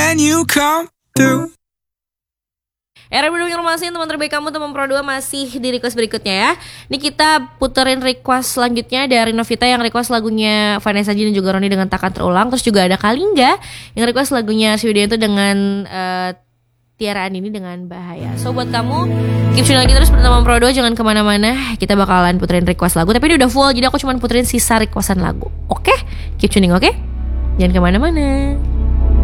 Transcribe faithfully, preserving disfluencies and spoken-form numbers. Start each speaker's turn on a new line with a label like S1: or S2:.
S1: when you come through.
S2: Era Berdua Informasi, teman terbaik kamu, teman Pro dua masih di request berikutnya ya. Ini kita puterin request selanjutnya dari Novita yang request lagunya Vanessa Jin dan juga Roni dengan Takkan Terulang. Terus juga ada Kalingga yang request lagunya Swedia itu dengan uh, Tiara Andini dengan Bahaya. So buat kamu, keep tune lagi terus bersama Pro dua, jangan kemana-mana. Kita bakalan puterin request lagu, tapi ini udah full, jadi aku cuma puterin sisa requestan lagu. Oke? Okay? Keep tuning, oke? Okay? Jangan kemana-mana.